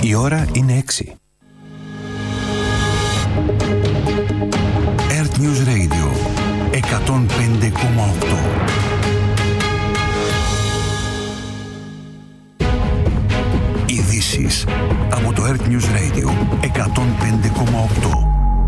Η ώρα είναι 6. Earth News Radio 105,8. Ειδήσεις από το Earth News Radio 105,8.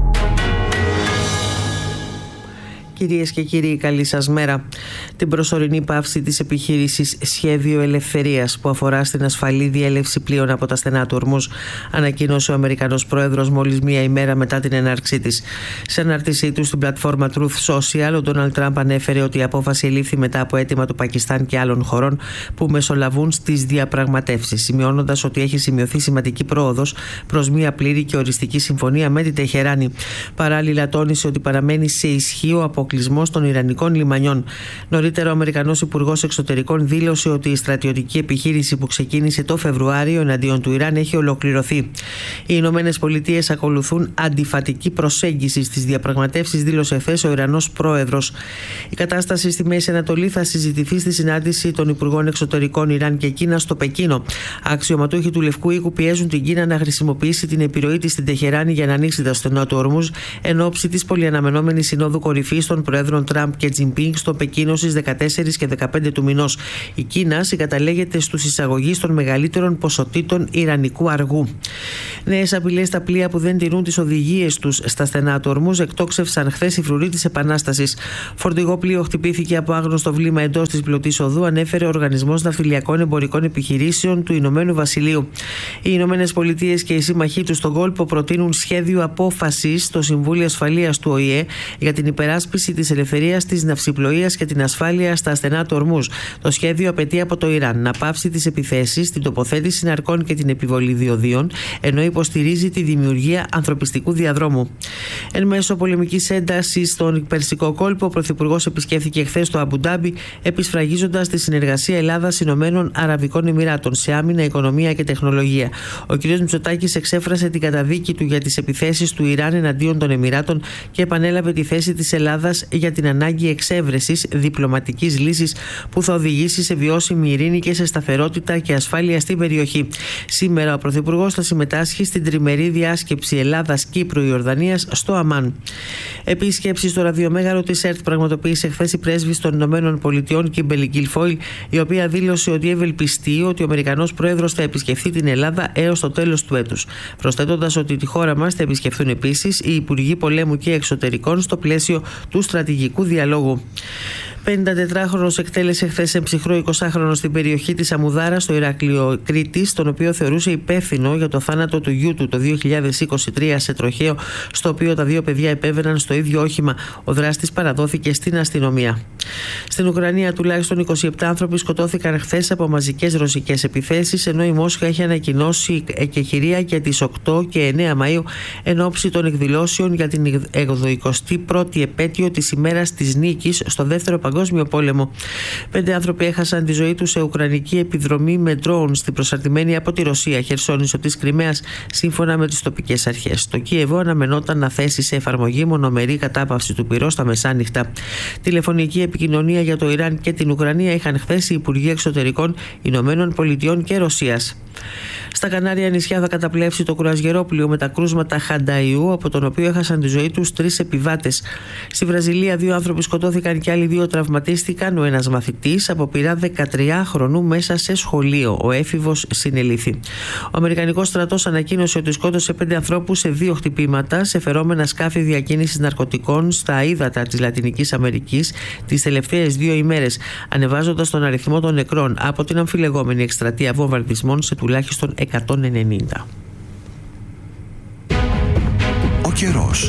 Κυρίες και κύριοι, καλή σας μέρα. Την προσωρινή πάυση της επιχείρησης Σχέδιο Ελευθερίας που αφορά στην ασφαλή διέλευση πλοίων από τα στενά του Ορμούζ ανακοίνωσε ο Αμερικανός Πρόεδρος μόλις μία ημέρα μετά την έναρξή της. Σε ανάρτησή του στην πλατφόρμα Truth Social, ο Ντόναλντ Τραμπ ανέφερε ότι η απόφαση ελήφθη μετά από αίτημα του Πακιστάν και άλλων χωρών που μεσολαβούν στις διαπραγματεύσεις, σημειώνοντας ότι έχει σημειωθεί σημαντική πρόοδος προς μία πλήρη και οριστική συμφωνία με την Τεχεράνη. Παράλληλα, τόνισε ότι παραμένει σε ισχύ ο αποκλεισμός των Ιρανικών λιμανιών. Νωρίτερα, ο Αμερικανός Υπουργός Εξωτερικών δήλωσε ότι η στρατιωτική επιχείρηση που ξεκίνησε το Φεβρουάριο εναντίον του Ιράν έχει ολοκληρωθεί. Οι Ηνωμένες Πολιτείες ακολουθούν αντιφατική προσέγγιση στις διαπραγματεύσεις, δήλωσε χθες ο Ιρανός Πρόεδρος. Η κατάσταση στη Μέση Ανατολή θα συζητηθεί στη συνάντηση των Υπουργών Εξωτερικών Ιράν και Κίνα στο Πεκίνο. Αξιωματούχοι του Λευκού Οίκου πιέζουν την Κίνα να χρησιμοποιήσει την επιρροή της στην Τεχεράνη για να ανοίξει τα στενά του Ορμούζ εν ώψη της πολυαναμενόμενης συνόδου κορυφής των Προέδρων Τραμπ και Τζιμπίνγκ στο Πεκίνο στις 14 και 15 του μηνός. Η Κίνα συγκαταλέγεται στους εισαγωγείς των μεγαλύτερων ποσοτήτων ιρανικού αργού. Νέες απειλές στα πλοία που δεν τηρούν τις οδηγίες τους στα στενά του Ορμούζ εκτόξευσαν χθες οι φρουροί της Επανάστασης. Φορτηγό πλοίο χτυπήθηκε από άγνωστο βλήμα εντός της πλωτής οδού, ανέφερε ο Οργανισμός Ναυτιλιακών Εμπορικών Επιχειρήσεων του Ηνωμένου Βασιλείου. Οι Ηνωμένες Πολιτείες και οι σύμμαχοί τους στον κόλπο προτείνουν σχέδιο απόφασης στο Συμβούλιο Ασφαλείας του ΟΗΕ για την υπεράσπιση της ελευθερίας της ναυσιπλοείας και την ασφάλεια στα στενά του Ορμούζ. Το σχέδιο απαιτεί από το Ιράν να πάυσει τις επιθέσεις, την τοποθέτηση ναρκών και την επιβολή διοδίων, ενώ υποστηρίζει τη δημιουργία ανθρωπιστικού διαδρόμου. Εν μέσω πολεμικής έντασης στον Περσικό κόλπο, ο Πρωθυπουργός επισκέφθηκε χθες το Αμπουντάμπι, επισφραγίζοντας τη συνεργασία Ελλάδας-Ηνωμένων Αραβικών Εμιράτων σε άμυνα, οικονομία και τεχνολογία. Ο κ. Μητσοτάκης εξέφρασε την καταδίκη του για τις επιθέσεις του Ιράν εναντίον των Εμιράτων και επανέλαβε τη θέση της Ελλάδας για την ανάγκη εξέβρεσης διπλωματικής λύσης που θα οδηγήσει σε βιώσιμη ειρήνη και σε σταθερότητα και ασφάλεια στην περιοχή. Σήμερα ο Πρωθυπουργός θα συμμετάσχει στην τριμερή διάσκεψη Ελλάδας-Κύπρου-Ιορδανίας στο Αμάν. Επίσκεψη στο ραδιομέγαρο της ΕΡΤ πραγματοποίησε χθες η πρέσβης των Ηνωμένων Πολιτειών Κίμπερλι Γκίλφοιλ, η οποία δήλωσε ότι ευελπιστεί ότι ο Αμερικανός Πρόεδρος θα επισκεφθεί την Ελλάδα έως το τέλος του έτους, προσθέτοντας ότι τη χώρα μας θα επισκεφθούν επίσης οι Υπουργοί Πολέμου και Εξωτερικών στο πλαίσιο του στρατηγικού διαλόγου. 54χρονος εκτέλεσε χθες ψυχρό 20χρονο στην περιοχή της Αμουδάρα στο Ηράκλειο Κρήτης, τον οποίο θεωρούσε υπεύθυνο για το θάνατο του γιού του το 2023 σε τροχαίο, στο οποίο τα δύο παιδιά επέβαιναν στο ίδιο όχημα. Ο δράστης παραδόθηκε στην αστυνομία. Στην Ουκρανία τουλάχιστον 27 άνθρωποι σκοτώθηκαν χθες από μαζικές ρωσικές επιθέσεις, ενώ η Μόσχα έχει ανακοινώσει εκεχηρία για τις 8 και 9 Μαΐου εν ώψη των εκδηλώσεων για την 81η επέτειο της ημέρας της νίκης στο δεύτερο Παγκόσμιο Πόλεμο. 5 άνθρωποι έχασαν τη ζωή τους σε ουκρανική επιδρομή με ντρόουν στην προσαρτημένη από τη Ρωσία Χερσόνησο της Κριμαίας, σύμφωνα με τις τοπικές αρχές. Το Κίεβο αναμενόταν να θέσει σε εφαρμογή μονομερή κατάπαυση του πυρός στα μεσάνυχτα. Τηλεφωνική επικοινωνία για το Ιράν και την Ουκρανία είχαν χθες οι Υπουργοί Εξωτερικών Ηνωμένων Πολιτειών και Ρωσίας. Στα Κανάρια νησιά θα καταπλέψει το κρουαζιερόπλοιο με τα κρούσματα Χανταϊού, από τον οποίο έχασαν τη ζωή τους 3 επιβάτες. Στη Βραζιλία 2 άνθρωποι σκοτώθηκαν και άλλοι 2 τραυματίστηκαν. Ο ένας μαθητής από πειρά 13χρονου μέσα σε σχολείο. Ο έφηβος συνελήφθη. Ο Αμερικανικός στρατός ανακοίνωσε ότι σκότωσε 5 ανθρώπους σε 2 χτυπήματα σε φερόμενα σκάφη διακίνησης ναρκωτικών στα ύδατα της Λατινικής Αμερικής τις τελευταίες 2 ημέρες, ανεβάζοντας τον αριθμό των νεκρών από την αμφιλεγόμενη εκστρατεία βομβαρδισμών σε τουλάχιστον 190. Ο καιρός.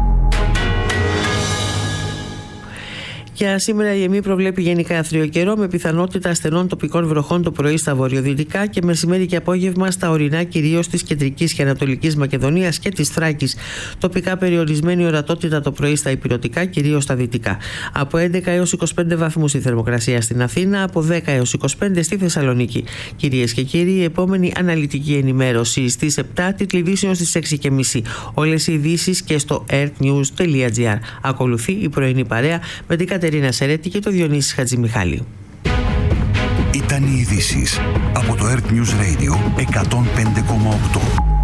Για σήμερα η ΕΜΗ προβλέπει γενικά άθριο καιρό με πιθανότητα ασθενών τοπικών βροχών το πρωί στα βορειοδυτικά και μεσημέρι και απόγευμα στα ορεινά κυρίως της κεντρικής και ανατολικής Μακεδονίας και της Θράκης. Τοπικά περιορισμένη ορατότητα το πρωί στα ηπειρωτικά, κυρίως στα δυτικά. Από 11 έως 25 βαθμούς η θερμοκρασία στην Αθήνα, από 10 έως 25 στη Θεσσαλονίκη. Κυρίες και κύριοι, η επόμενη αναλυτική ενημέρωση στις 7, τίτλοι ειδήσεων στις 6:30. Όλες οι ειδήσεις και στο earthnews.gr. Ακολουθεί η πρωινή παρέα με την Κατερίνα Σερέτη και το Διονύση Χατζημιχάλη. Ήταν ήταν οι ειδήσεις από το Earth News Radio 105,8.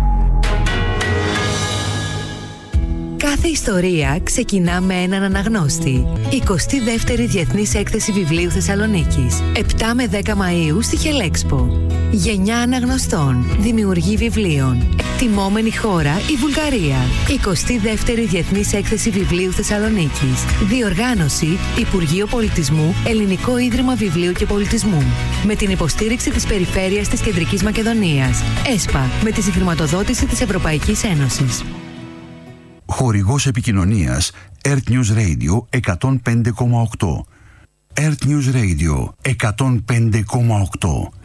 Κάθε ιστορία ξεκινά με έναν αναγνώστη. 22η Διεθνής Έκθεση Βιβλίου Θεσσαλονίκης. 7 με 10 Μαΐου στη Χελέξπο. Γενιά αναγνωστών. Δημιουργοί βιβλίων. Τιμόμενη χώρα η Βουλγαρία. 22η Διεθνής Έκθεση Βιβλίου Θεσσαλονίκης. Διοργάνωση Υπουργείο Πολιτισμού, Ελληνικό Ίδρυμα Βιβλίου και Πολιτισμού. Με την υποστήριξη της Περιφέρειας της Κεντρικής Μακεδονίας. ΕΣΠΑ. Με τη συγχρηματοδότηση της Ευρωπαϊκής Ένωσης. Χορηγός επικοινωνίας Earth News Radio 105,8. Earth News Radio 105,8.